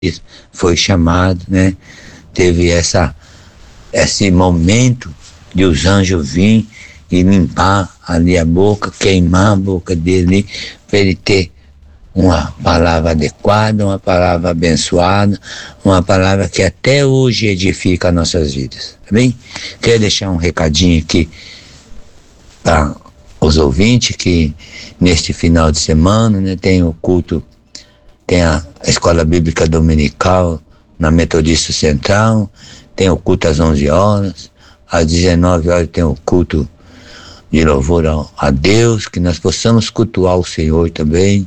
foi chamado, né? Teve esse momento de os anjos virem e limpar ali a boca, queimar a boca dele, para ele ter uma palavra adequada, uma palavra abençoada, uma palavra que até hoje edifica nossas vidas, tá bem? Quero deixar um recadinho aqui para os ouvintes, que neste final de semana, né, tem o culto, tem a Escola Bíblica Dominical na Metodista Central, tem o culto às 11 horas, às 19 horas tem o culto de louvor a Deus, que nós possamos cultuar o Senhor também,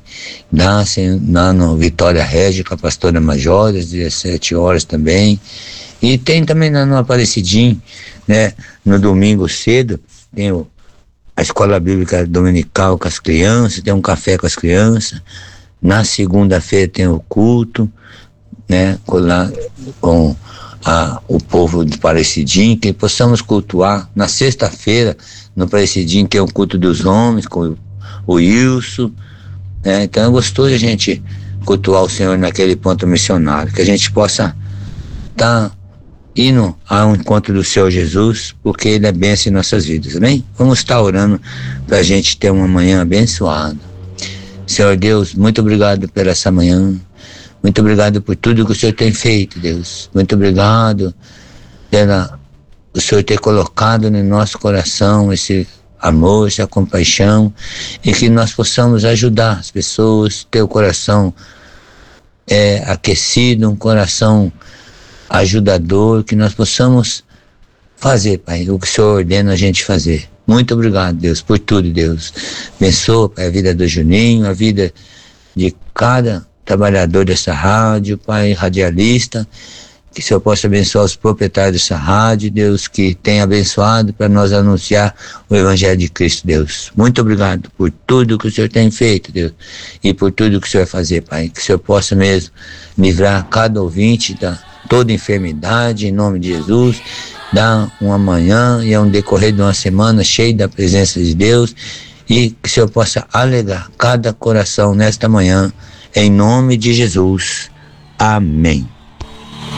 lá no Vitória Régia, com a pastora Major, às 17 horas também, e tem também no Aparecidinho, né, no domingo cedo, tem a Escola Bíblica Dominical com as crianças, tem um café com as crianças, na segunda-feira tem o culto, né, com o povo do Aparecidinho, que possamos cultuar. Na sexta-feira, no Aparecidinho, tem o culto dos homens, com o Wilson, né? Então é gostoso a gente cultuar o Senhor naquele ponto missionário, que a gente possa estar indo ao encontro do Senhor Jesus, porque Ele é bênção em nossas vidas, amém? Vamos estar orando para a gente ter uma manhã abençoada. Senhor Deus, muito obrigado por essa manhã. Muito obrigado por tudo que o Senhor tem feito, Deus. Muito obrigado pela o Senhor ter colocado no nosso coração esse amor, essa compaixão, e que nós possamos ajudar as pessoas, ter o coração aquecido, um coração ajudador, que nós possamos fazer, Pai, o que o Senhor ordena a gente fazer. Muito obrigado, Deus, por tudo, Deus. Abençoa, Pai, a vida do Juninho, a vida de cada trabalhador dessa rádio, Pai, radialista, que o Senhor possa abençoar os proprietários dessa rádio, Deus, que tem abençoado para nós anunciar o Evangelho de Cristo, Deus. Muito obrigado por tudo que o Senhor tem feito, Deus, e por tudo que o Senhor vai fazer, Pai, que o Senhor possa mesmo livrar cada ouvinte da toda enfermidade, em nome de Jesus, dar uma manhã e um decorrer de uma semana cheio da presença de Deus, e que o Senhor possa alegrar cada coração nesta manhã, em nome de Jesus. Amém.